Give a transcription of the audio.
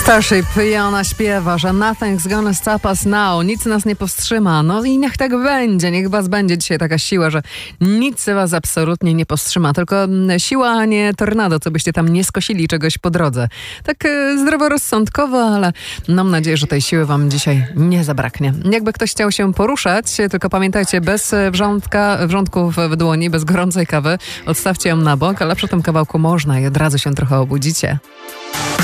Starship i ona śpiewa, że nothing's gonna stop us now, nic nas nie powstrzyma. No i niech tak będzie, niech was będzie dzisiaj taka siła, że nic was absolutnie nie powstrzyma. Tylko siła, a nie tornado, co byście tam nie skosili czegoś po drodze. Tak zdroworozsądkowo, ale mam nadzieję, że tej siły wam dzisiaj nie zabraknie. Jakby ktoś chciał się poruszać, tylko pamiętajcie, bez wrzątków w dłoni, bez gorącej kawy, odstawcie ją na bok, ale przy tym kawałku można i od razu się trochę obudzicie.